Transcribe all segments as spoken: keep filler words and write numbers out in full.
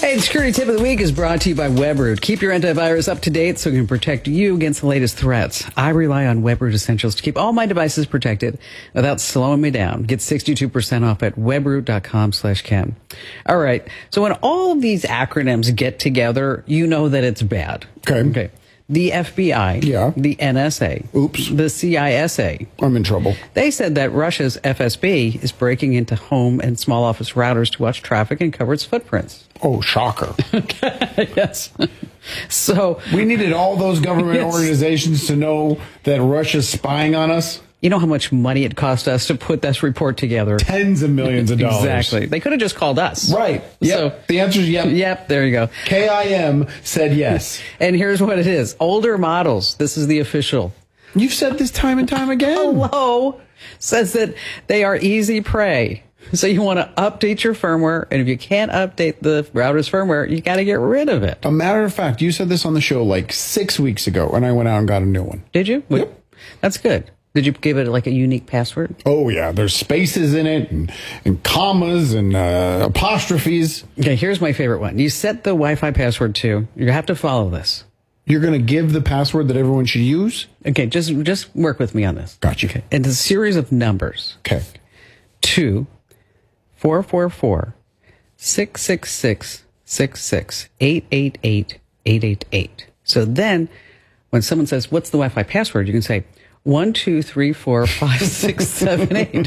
Hey, the security tip of the week is brought to you by Webroot. Keep your antivirus up to date so it can protect you against the latest threats. I rely on Webroot Essentials to keep all my devices protected without slowing me down. Get sixty-two percent off at webroot.com slash Ken. All right. So when all of these acronyms get together, you know that it's bad. Okay. Okay. The F B I, yeah. the N S A, oops, the C I S A. I'm in trouble. They said that Russia's F S B is breaking into home and small office routers to watch traffic and cover its footprints. Oh, shocker. Yes. So we needed all those government yes. organizations to know that Russia's spying on us. You know how much money it cost us to put this report together? Tens of millions of dollars. Exactly. They could have just called us. Right. Yep. So, the answer is yep. Yep, there you go. K I M said yes. And here's what it is. Older models, this is the official. You've said this time and time again. Hello. Says that they are easy prey. So you want to update your firmware, and if you can't update the router's firmware, you got to get rid of it. A matter of fact, you said this on the show like six weeks ago, and I went out and got a new one. Did you? Yep. That's good. Did you give it like a unique password? Oh, yeah. There's spaces in it and, and commas and uh, apostrophes. Okay, here's my favorite one. You set the Wi-Fi password to, you have to follow this. You're going to give the password that everyone should use? Okay, just just work with me on this. Gotcha. Okay. It's a series of numbers. Okay. Two, four, four, four, six, six, six, six, six, eight, eight, eight, eight, eight, eight. So then, when someone says, "What's the Wi-Fi password?" you can say, one, two, three, four, five, six, seven, eight.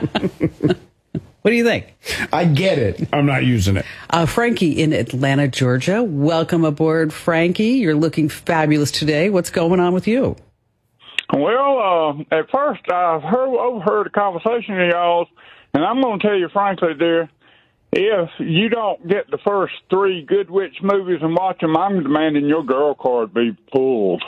What do you think? I get it. I'm not using it. Uh, Frankie in Atlanta, Georgia. Welcome aboard, Frankie. You're looking fabulous today. What's going on with you? Well, uh, at first I heard, overheard a conversation of y'all's, and I'm going to tell you frankly, dear, if you don't get the first three Good Witch movies and watch them, I'm demanding your girl card be pulled.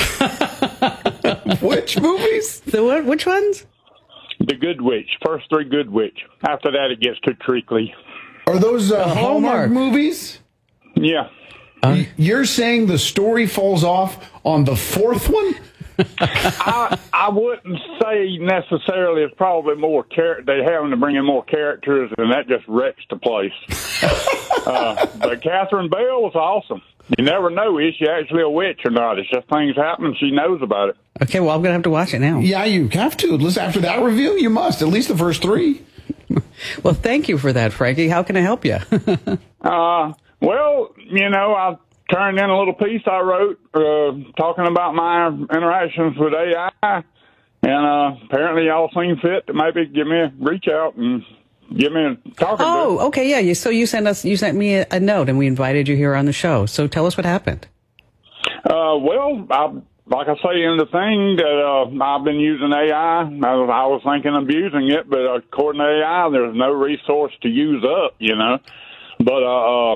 Which movies? The what? Which ones? The Good Witch. First three Good Witch. After that, it gets too treacly. Are those uh, uh, Hallmark movies? Yeah. Uh, You're saying the story falls off on the fourth one? I, I wouldn't say necessarily. It's probably more char- they having to bring in more characters, and that just wrecks the place. uh, but Catherine Bell was awesome. You never know, is she actually a witch or not? It's just things happen, she knows about it. Okay, well, I'm going to have to watch it now. Yeah, you have to. Listen, after that review, you must. At least the first three. Well, thank you for that, Frankie. How can I help you? uh, well, you know, I turned in a little piece I wrote uh, talking about my interactions with A I, and uh, apparently y'all seem fit to maybe give me a reach out and give me a talking Oh, to. okay, yeah. You, so you sent us, you sent me a, a note, and we invited you here on the show. So tell us what happened. Uh, well, I, like I say in the thing that uh, I've been using A I. I was, I was thinking of using it, but according to A I, there's no resource to use up, you know. But uh, uh,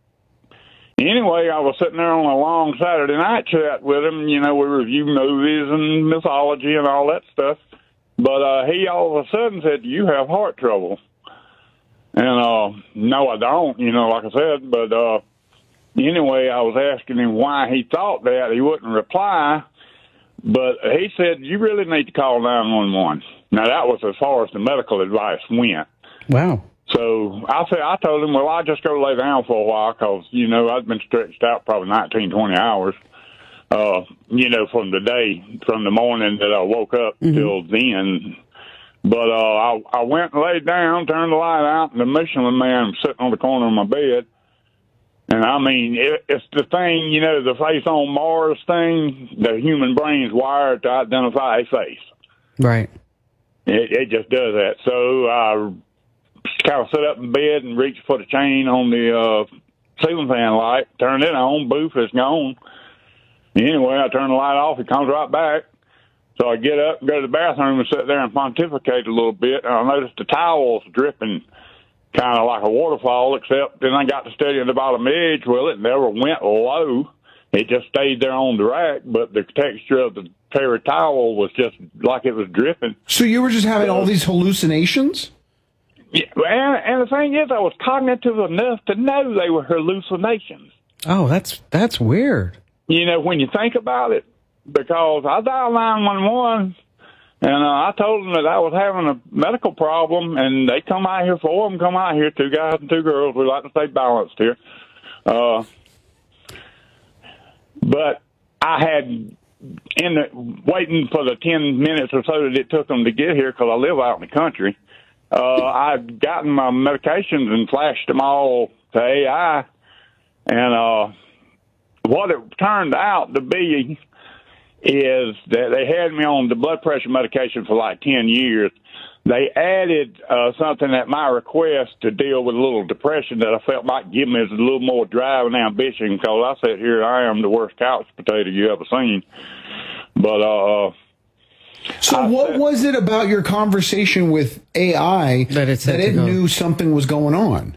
anyway, I was sitting there on a long Saturday night chat with him. You know, we review movies and mythology and all that stuff. But uh, he all of a sudden said, "You have heart trouble." And, uh, no, I don't, you know, like I said, but, uh, anyway, I was asking him why he thought that. He wouldn't reply, but he said, "You really need to call nine one one. Now, that was as far as the medical advice went. Wow. So I said, I told him, well, I'll just go lay down for a while because, you know, I'd been stretched out probably nineteen, twenty hours, uh, you know, from the day, from the morning that I woke up mm-hmm. till then. But uh, I, I went and laid down, turned the light out, and the Michelin Man was sitting on the corner of my bed. And, I mean, it, it's the thing, you know, the face on Mars thing, the human brain's wired to identify a face. Right. It, it just does that. So I kind of sit up in bed and reach for the chain on the uh, ceiling fan light, turn it on, boof, it's gone. Anyway, I turn the light off, it comes right back. So I get up and go to the bathroom and sit there and pontificate a little bit. And I noticed the towel's dripping kind of like a waterfall, except then I got to studying the bottom edge. Well, it never went low. It just stayed there on the rack, but the texture of the paper towel was just like it was dripping. So you were just having all these hallucinations? Yeah, and, and the thing is, I was cognitive enough to know they were hallucinations. Oh, that's that's weird. You know, when you think about it. Because I dialed nine one one, and uh, I told them that I was having a medical problem, and they come out here, four of them come out here, two guys and two girls. We like to stay balanced here. Uh, but I had, in the, waiting for the ten minutes or so that it took them to get here, because I live out in the country, uh, I'd gotten my medications and flashed them all to A I. And uh, what it turned out to be is that they had me on the blood pressure medication for like ten years. They added uh, something at my request to deal with a little depression that I felt might give me a little more drive and ambition, because I said, here I am, the worst couch potato you ever seen. But, uh... So I what said, was it about your conversation with A I that it, that it knew something was going on?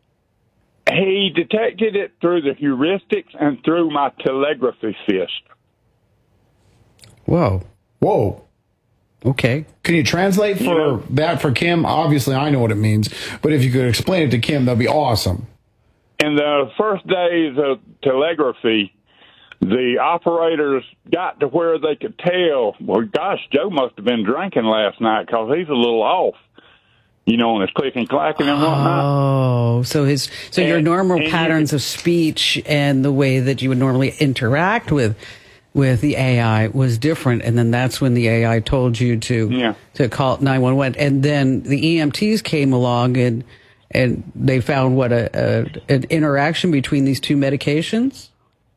He detected it through the heuristics and through my telegraphy fist. Whoa. Whoa. Okay. Can you translate for You know, that for Kim? Obviously, I know what it means, but if you could explain it to Kim, that'd be awesome. in the first days of telegraphy, the operators got to where they could tell, well, gosh, Joe must have been drinking last night, because he's a little off, you know, and his clicking, clacking and whatnot. Oh, so his so And- your normal and you patterns could- of speech and the way that you would normally interact with with the A I was different, and then that's when the A I told you to Yeah. to call nine one one, and then the E M Ts came along and and they found what a, a an interaction between these two medications.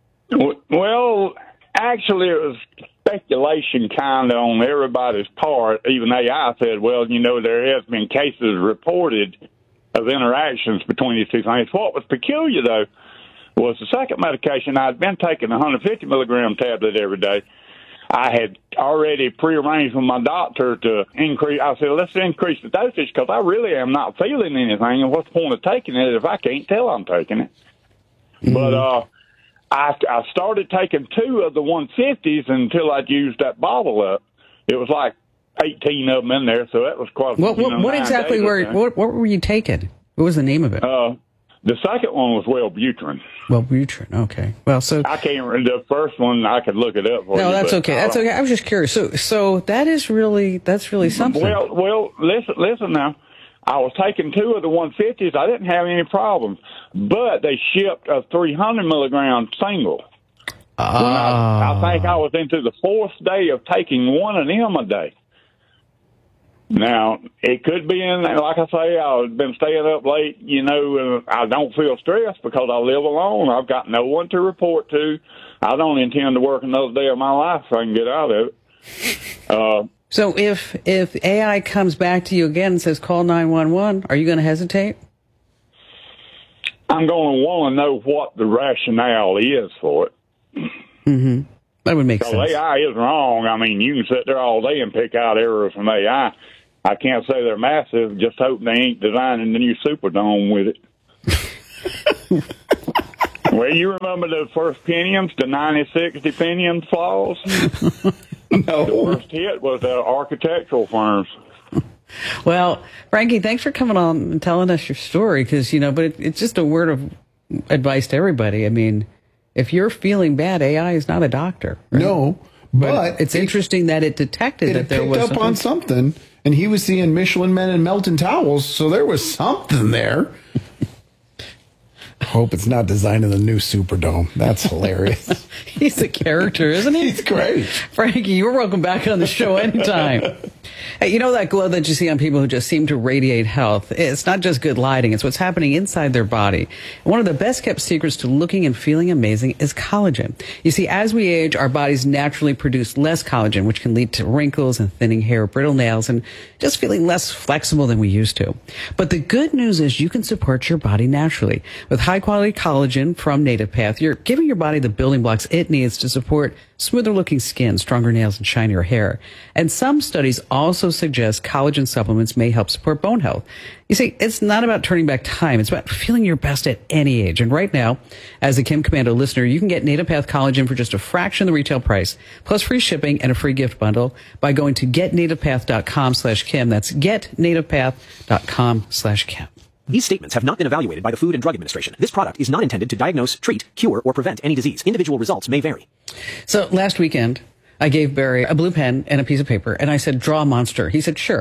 Well, actually, it was speculation kind of on everybody's part. Even A I said, well, you know, there has been cases reported of interactions between these two things. What was peculiar, though, was the second medication. I'd been taking a one hundred fifty milligram tablet every day. I had already prearranged with my doctor to increase. I said, let's increase the dosage, because I really am not feeling anything, and what's the point of taking it if I can't tell I'm taking it? Mm-hmm. But uh, I, I started taking two of the one fifties until I'd used that bottle up. It was like eighteen of them in there, so that was quite. What you what, know, what nine exactly days, were what, what were you taking? What was the name of it? Uh, the second one was Wellbutrin. Wellbutrin. Okay. Well, so I can't remember the first one. I could look it up for you. no, that's but okay. I That's don't- okay. I was just curious. So so that is really that's really something. Well, well, listen, listen now. I was taking two of the one fifties. I didn't have any problems, but they shipped a three hundred milligram single. Oh. I, I think I was into the fourth day of taking one of them a day. Now, it could be in, like I say, I've been staying up late, you know, uh, I don't feel stressed because I live alone. I've got no one to report to. I don't intend to work another day of my life if I can get out of it. Uh, So if if A I comes back to you again and says call nine one one, are you going to hesitate? I'm going to want to know what the rationale is for it. Mm-hmm. That would make Because sense. A I is wrong. I mean, you can sit there all day and pick out errors from A I. I can't say they're massive. Just hope they ain't designing the new Superdome with it. Well, you remember the first Pentiums, the ninety sixty Pentium flaws? No. The worst hit was the architectural firms. Well, Frankie, thanks for coming on and telling us your story, because, you know, but it, it's just a word of advice to everybody. I mean, if you're feeling bad, A I is not a doctor. Right? No, But, but, it's it, interesting that it detected it that there picked was up something. on something, and he was seeing Michelin Men and Melton towels, so there was something there. Hope it's not designing the new Superdome. That's hilarious. He's a character, isn't he? He's great. Frankie, you're welcome back on the show anytime. Hey, you know that glow that you see on people who just seem to radiate health? It's not just good lighting. It's what's happening inside their body. And one of the best kept secrets to looking and feeling amazing is collagen. You see, as we age, our bodies naturally produce less collagen, which can lead to wrinkles and thinning hair, brittle nails, and just feeling less flexible than we used to. But the good news is you can support your body naturally. With high quality collagen from Native Path, you're giving your body the building blocks it needs to support smoother looking skin, stronger nails, and shinier hair. And some studies also suggest collagen supplements may help support bone health. You see, it's not about turning back time. It's about feeling your best at any age. And right now, as a Kim Commando listener, you can get Native Path collagen for just a fraction of the retail price, plus free shipping and a free gift bundle by going to getnativepath.com slash Kim. That's getnativepath.com slash Kim. These statements have not been evaluated by the Food and Drug Administration. This product is not intended to diagnose, treat, cure, or prevent any disease. Individual results may vary. So last weekend, I gave Barry a blue pen and a piece of paper, and I said, draw a monster. He said, sure.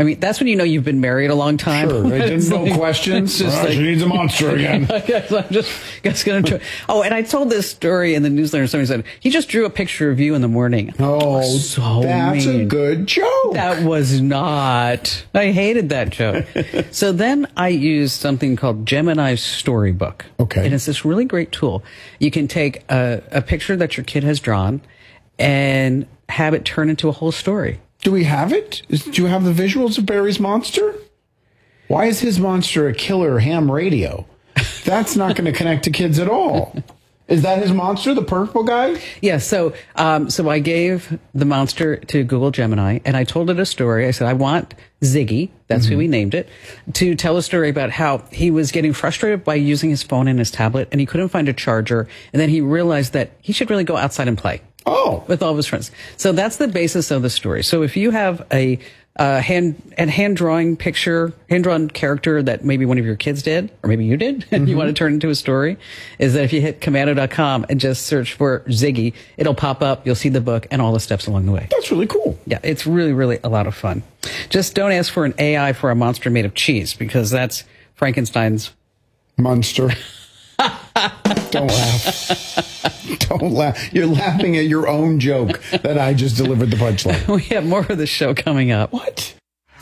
I mean, that's when you know you've been married a long time. Sure, they didn't no like, questions. Just Oh, like, she needs a monster again. I guess I'm just, just going to. Oh, and I told this story in the newsletter. Somebody said he just drew a picture of you in the morning. Oh, so that's mean. a good joke. That was not. I hated that joke. So then I used something called Gemini's Storybook. Okay. And it's this really great tool. You can take a, a picture that your kid has drawn and have it turn into a whole story. Do we have it? Is, do you have the visuals of Barry's monster? Why is his monster a killer ham radio? That's not going to connect to kids at all. Is that his monster, the purple guy? Yeah, so um, so I gave the monster to Google Gemini, and I told it a story. I said, I want Ziggy, that's mm-hmm. who we named it, to tell a story about how he was getting frustrated by using his phone and his tablet, and he couldn't find a charger, and then he realized that he should really go outside and play. Oh. With all of his friends. So that's the basis of the story. So if you have a uh, hand and hand drawing picture, hand drawn character that maybe one of your kids did, or maybe you did, and mm-hmm. you want to turn into a story, is that if you hit commando dot com and just search for Ziggy, it'll pop up. You'll see the book and all the steps along the way. That's really cool. Yeah, it's really, really a lot of fun. Just don't ask for an A I for a monster made of cheese, because that's Frankenstein's monster. Don't laugh. Don't laugh. You're laughing at your own joke that I just delivered the punchline. We have more of the show coming up. What?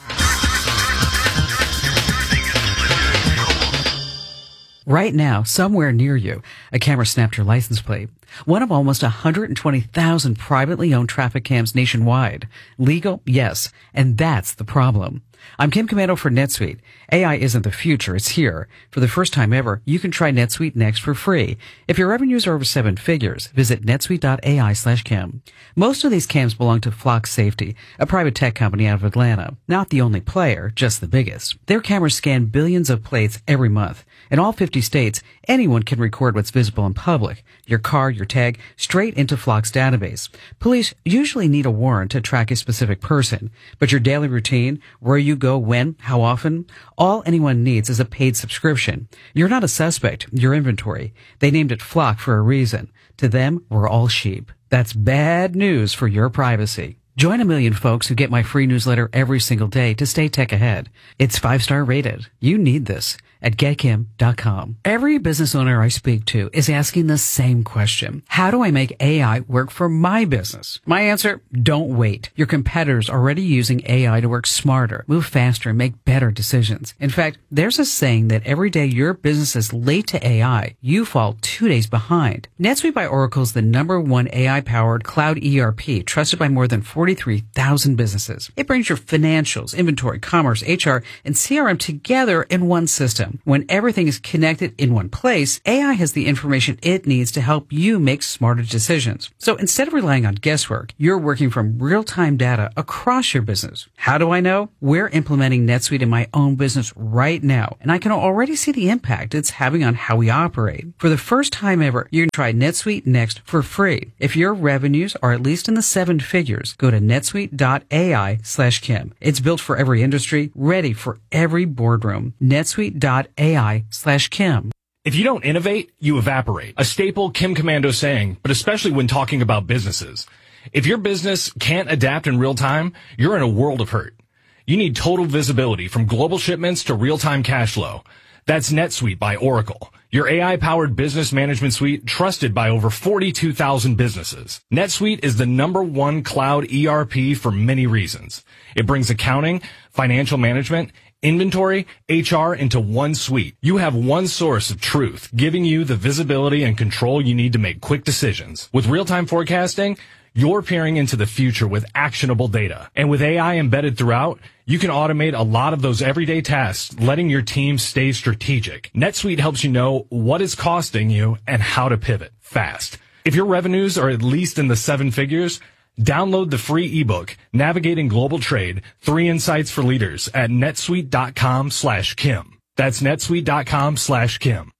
Right now, somewhere near you, a camera snapped your license plate. One of almost one hundred twenty thousand privately owned traffic cams nationwide. Legal? Yes. And that's the problem. I'm Kim Commando for NetSuite. A I isn't the future, it's here. For the first time ever, you can try NetSuite Next for free. If your revenues are over seven figures, visit netsuite.ai slash Kim. Most of these cams belong to Flock Safety, a private tech company out of Atlanta. Not the only player, just the biggest. Their cameras scan billions of plates every month. In all fifty states, anyone can record what's visible in public. Your car, your tag, straight into Flock's database. Police usually need a warrant to track a specific person, but your daily routine, where you go, when, how often, all anyone needs is a paid subscription. You're not a suspect, you're inventory. They named it Flock for a reason. To them, we're all sheep. That's bad news for your privacy. Join a million folks who get my free newsletter every single day to stay tech ahead. It's five-star rated. You need this at get kim dot com. Every business owner I speak to is asking the same question. How do I make A I work for my business? My answer, don't wait. Your competitors are already using A I to work smarter, move faster, and make better decisions. In fact, there's a saying that every day your business is late to A I, you fall two days behind. NetSuite by Oracle is the number one A I-powered cloud E R P trusted by more than forty-three thousand businesses. It brings your financials, inventory, commerce, H R, and C R M together in one system. When everything is connected in one place, A I has the information it needs to help you make smarter decisions. So instead of relying on guesswork, you're working from real-time data across your business. How do I know? We're implementing NetSuite in my own business right now, and I can already see the impact it's having on how we operate. For the first time ever, you can try NetSuite Next for free. If your revenues are at least in the seven figures, go to netsuite.ai slash Kim. It's built for every industry, ready for every boardroom. netsuite.ai slash Kim. If you don't innovate, you evaporate. A staple Kim Commando saying, but especially when talking about businesses. If your business can't adapt in real time, you're in a world of hurt. You need total visibility from global shipments to real-time cash flow. That's NetSuite by Oracle, your A I-powered business management suite trusted by over forty-two thousand businesses. NetSuite is the number one cloud E R P for many reasons. It brings accounting, financial management, inventory, H R into one suite. You have one source of truth, giving you the visibility and control you need to make quick decisions. With real-time forecasting, you're peering into the future with actionable data. And with A I embedded throughout, you can automate a lot of those everyday tasks, letting your team stay strategic. NetSuite helps you know what is costing you and how to pivot fast. If your revenues are at least in the seven figures, download the free ebook, Navigating Global Trade, Three Insights for Leaders at netsuite.com slash Kim. That's netsuite.com slash Kim.